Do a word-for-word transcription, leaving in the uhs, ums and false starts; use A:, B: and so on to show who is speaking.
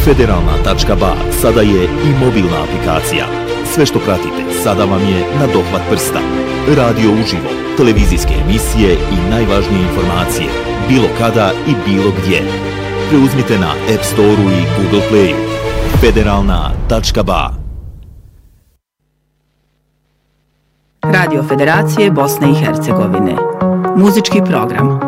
A: Federalna tačka ba sada je i mobilna aplikacija. Sve što pratite sada vam je na dohvat prsta. Radio uživo, televizijske emisije i najvažnije informacije, bilo kada i bilo gdje. Preuzmite na App Store-u i Google Play-u. Federalna tačka ba. Radio Federacije Bosne i Hercegovine. Muzički program.